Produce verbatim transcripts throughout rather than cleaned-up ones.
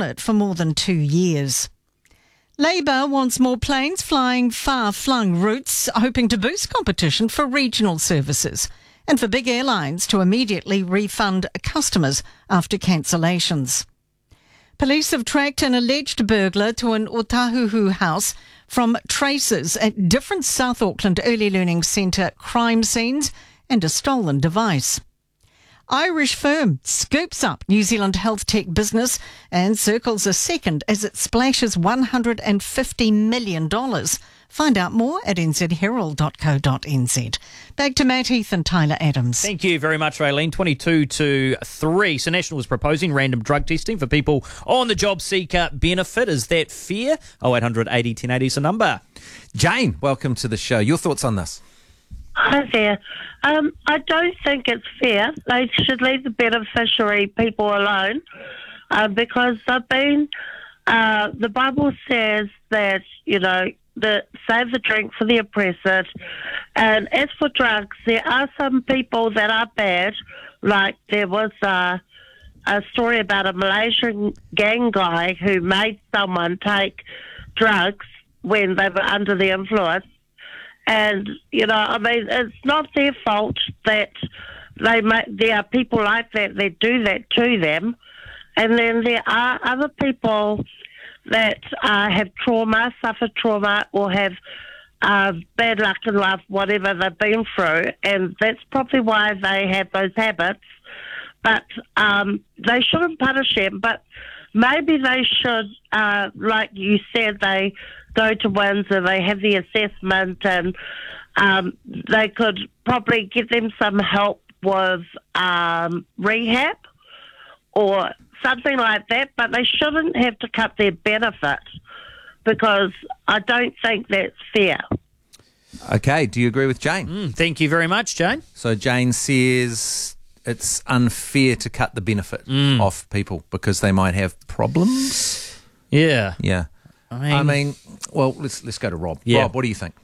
on it for more than two years. Labour wants more planes flying far-flung routes, hoping to boost competition for regional services and for big airlines to immediately refund customers after cancellations. Police have tracked an alleged burglar to an Otahuhu house from traces at different South Auckland Early Learning Centre crime scenes and a stolen device. Irish firm scoops up New Zealand health tech business and circles a second as it splashes one hundred fifty million dollars. Find out more at n z herald dot co dot n z. Back to Matt Heath and Tyler Adams. Thank you very much, Raylene. twenty-two to three. So National is proposing random drug testing for people on the job seeker benefit. Is that fair? oh eight hundred eighty ten eighty is the number. Jane, welcome to the show. Your thoughts on this? Hi there. Um, I don't think it's fair. They should leave the beneficiary people alone uh, because they've been, uh, the Bible says that, you know, the save the drink for the oppressed. And as for drugs, there are some people that are bad. Like there was a, a story about a Malaysian gang guy who made someone take drugs when they were under the influence. And, you know, I mean, it's not their fault that they make, there are people like that that do that to them. And then there are other people that uh, have trauma, suffer trauma, or have uh, bad luck in life, whatever they've been through. And that's probably why they have those habits. But um, they shouldn't punish them. But maybe they should, uh, like you said, they go to Windsor, they have the assessment, and um, they could probably get them some help with um, rehab or something like that, but they shouldn't have to cut their benefit because I don't think that's fair. Okay, do you agree with Jane? Mm, thank you very much, Jane. So Jane says it's unfair to cut the benefit Mm. off people because they might have problems. Yeah. Yeah. I mean, I mean, well, let's let's go to Rob. Yeah. Rob, what do you think?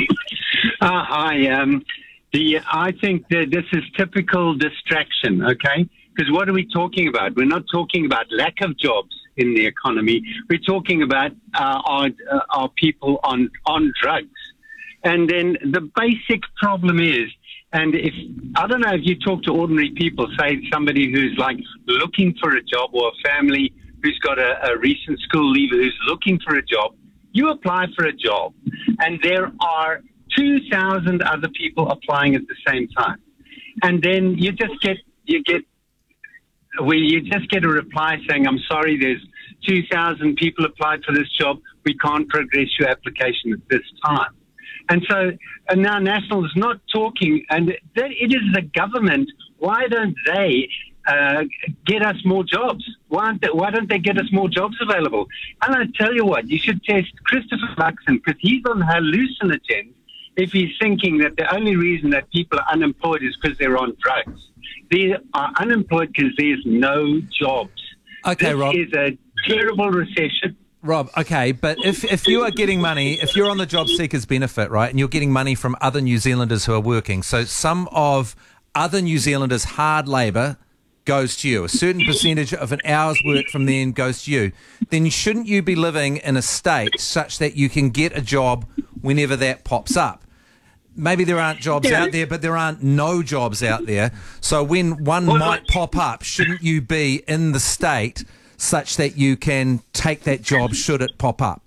Uh, hi. Um, the I think that this is typical distraction, okay? Because what are we talking about? We're not talking about lack of jobs in the economy. We're talking about uh, our, uh, our people on, on drugs. And then the basic problem is, and if I don't know if you talk to ordinary people, say somebody who's like looking for a job or a family who's got a, a recent school leaver who's looking for a job, you apply for a job and there are two thousand other people applying at the same time. And then you just get, you get, where you just get a reply saying, I'm sorry, there's two thousand people applied for this job. We can't progress your application at this time. And so, and now National is not talking, and that it is the government. Why don't they uh, get us more jobs? Why, aren't they, why don't they get us more jobs available? And I tell you what, you should test Christopher Luxon, because he's on hallucinogens if he's thinking that the only reason that people are unemployed is because they're on drugs. They are unemployed because there's no jobs. Okay, this Rob. is a terrible recession. Rob, okay, but if, if you are getting money, if you're on the job seekers benefit, right, and you're getting money from other New Zealanders who are working, so some of other New Zealanders' hard labour goes to you, a certain percentage of an hour's work from them goes to you, then shouldn't you be living in a state such that you can get a job whenever that pops up? Maybe there aren't jobs Yeah. out there, but there aren't no jobs out there. So when one Well, might pop up, shouldn't you be in the state such that you can take that job should it pop up?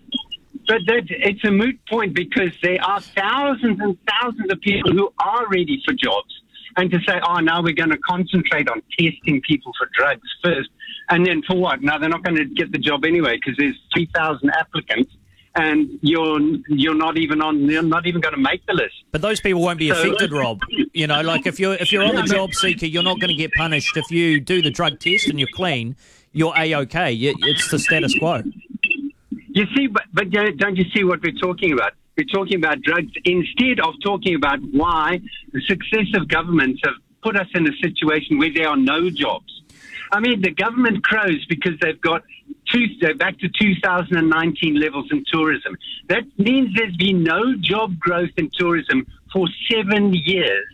But that, it's a moot point because there are thousands and thousands of people who are ready for jobs. And to say, oh, now we're going to concentrate on testing people for drugs first. And then for what? Now they're not going to get the job anyway because there's three thousand applicants. And you're you're not even on. You're not even going to make the list. but those people won't be So- affected, Rob. You know, like if you're if you're on the job seeker, you're not going to get punished. If you do the drug test and you're clean, you're A-OK. You- It's the status quo. You see, but, but don't you see what we're talking about? We're talking about drugs instead of talking about why the successive governments have put us in a situation where there are no jobs. I mean, the government crows because they've got two, they're back to two thousand nineteen levels in tourism. That means there's been no job growth in tourism for seven years.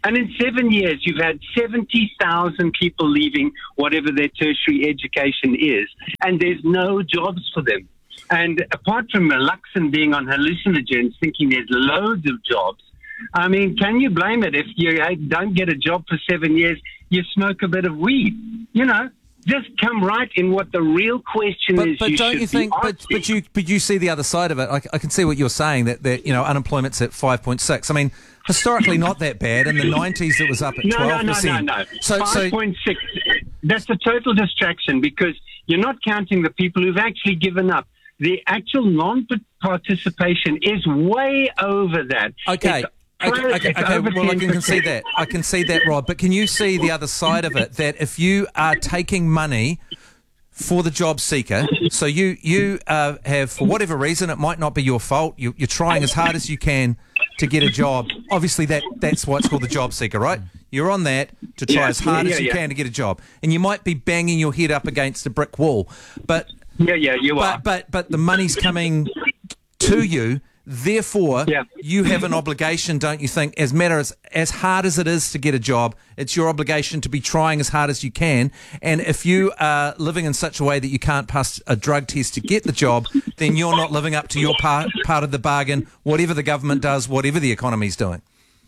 And in seven years, you've had seventy thousand people leaving whatever their tertiary education is, and there's no jobs for them. And apart from Luxon being on hallucinogens, thinking there's loads of jobs, I mean, can you blame it if you don't get a job for seven years, you smoke a bit of weed? You know, just come right in what the real question But, is. but you don't should you think? be But, asking. but you but you see the other side of it. I, I can see what you're saying, that, that you know unemployment's at five point six. I mean, historically not that bad. In the nineties, it was up at No, no, twelve no, no, percent. no. So, so five point six. That's a total distraction because you're not counting the people who've actually given up. The actual non-participation is way over that. okay. It's Okay, okay, it's okay. over Well, I can ten percent. concede that. I can see that, Rob. But can you see the other side of it? That if you are taking money for the job seeker, so you you uh, have, for whatever reason, it might not be your fault. You, you're trying as hard as you can to get a job. Obviously, that that's why it's called the job seeker, right? You're on that to try Yeah, as hard yeah, as you yeah. can to get a job, and you might be banging your head up against a brick wall, but Yeah, yeah, you are. but but but the money's coming to you. Therefore, Yeah. you have an obligation, don't you think, as matter as as hard as it is to get a job, it's your obligation to be trying as hard as you can. And if you are living in such a way that you can't pass a drug test to get the job, then you're not living up to your part part of the bargain, whatever the government does, whatever the economy's doing.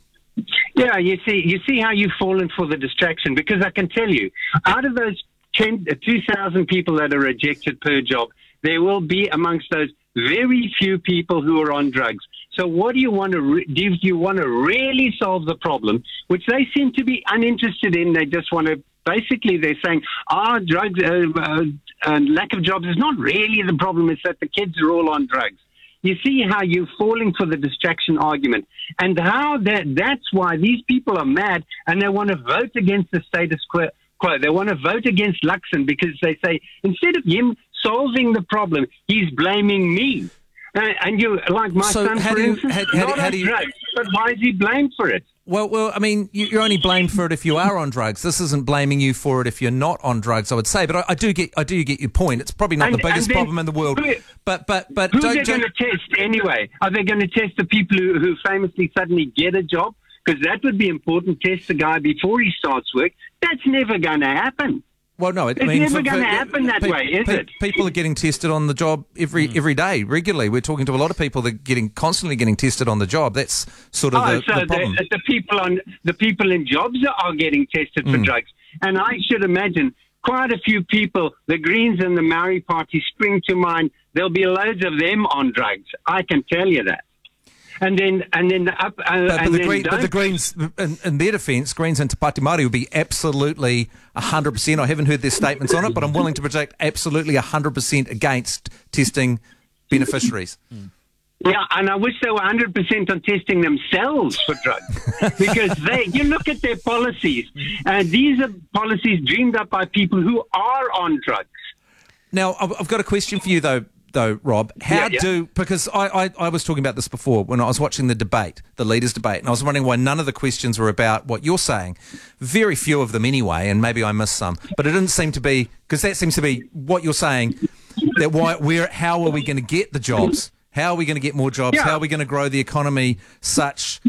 Yeah, you see, you see how you've fallen for the distraction, because I can tell you, out of those ten, uh, two thousand people that are rejected per job, there will be amongst those very few people who are on drugs. So what do you want to re- do you want to really solve the problem, which they seem to be uninterested in? They just want to, basically they're saying, ah, drugs, uh, uh, uh, lack of jobs is not really the problem, it's that the kids are all on drugs. You see how you're falling for the distraction argument, and how that that's why these people are mad and they want to vote against the status quo. They want to vote against Luxon because they say, instead of him solving the problem, he's blaming me. Uh, and you, like my So son, how for do you- instance, how- how- not how on do you- drugs, but why is he blamed for it? Well, well, I mean, you- you're only blamed for it if you are on drugs. This isn't blaming you for it if you're not on drugs, I would say. But I, I do get, I do get your point. It's probably not And- the biggest and then problem in the world. who- But, but, but Who's don't. they going don't to test anyway? Are they going to test the people who, who famously suddenly get a job? Because that would be important. Test the guy before he starts work. That's never going to happen. Well, no, it, It's I mean, never for- gonna for- happen that pe- way, is pe- it? People are getting tested on the job every every day, regularly. We're talking to a lot of people that are getting constantly getting tested on the job. That's sort of Oh, the, so the problem. the, the people on the people in jobs are getting tested Mm. for drugs, and I should imagine quite a few people. The Greens and the Maori Party spring to mind. There'll be loads of them on drugs. I can tell you that. And then, and then the up, uh, But, but, and the then Green, but don't- the Greens, in, in their defence, Greens and Te Pāti Māori will be absolutely one hundred percent. I haven't heard their statements on it, but I'm willing to project absolutely one hundred percent against testing beneficiaries. Yeah, and I wish they were one hundred percent on testing themselves for drugs. Because they, you look at their policies, and these are policies dreamed up by people who are on drugs. Now, I've, I've got a question for you, though, though, Rob. How Yeah, yeah. do, because I, I, I was talking about this before when I was watching the debate, the leaders' debate, and I was wondering why none of the questions were about what you're saying. Very few of them anyway, and maybe I missed some. But it didn't seem to be, because that seems to be what you're saying, that why, where, how are we going to get the jobs? How are we going to get more jobs? Yeah. How are we going to grow the economy such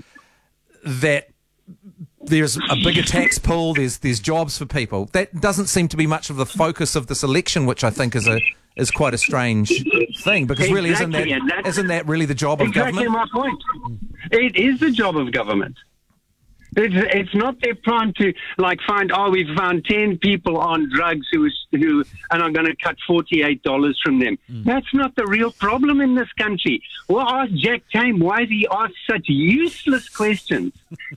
that there's a bigger tax pool, there's there's jobs for people? That doesn't seem to be much of the focus of this election, which I think is a is quite a strange thing, because really isn't Exactly, and that that's- isn't that really the job of Exactly government? my point. It is the job of government. It's, it's not their plan to like find, oh, we've found ten people on drugs who, who and I'm going to cut forty-eight dollars from them. Mm. That's not the real problem in this country. Well, ask Jack Tame, why does he ask such useless questions?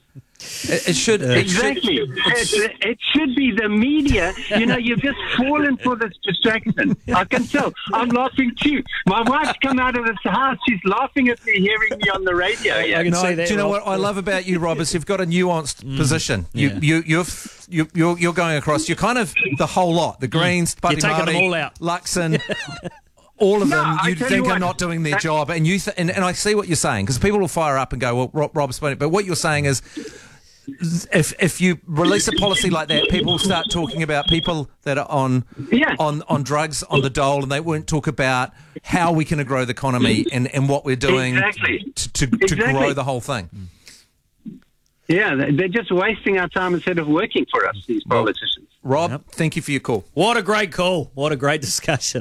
It, it should it should- Exactly. It, it should be the media. You know, you've just fallen for this distraction. I can tell. I'm laughing too. My wife's come out of this house. She's laughing at me hearing me on the radio. Yeah. I can No, see that, do you know Rob. what I love about you, Rob, is you've got a nuanced position. You, yeah. you, you've, you, you're, you're going across. You're kind of the whole lot. The Greens, Pāti taking them Māori, all out. Luxon, all of No, them. I You tell think you are what, not doing their that- job, and you th- and, and I see what you're saying, because people will fire up and go, "Well, Rob, Rob's funny," but what you're saying is, if if you release a policy like that, people will start talking about people that are on Yeah. on on drugs, on the dole, and they won't talk about how we can grow the economy and, and what we're doing Exactly. to, to, to Exactly. grow the whole thing. Yeah, they're just wasting our time instead of working for us, these politicians. Rob, yep. Thank you for your call. What a great call. What a great discussion.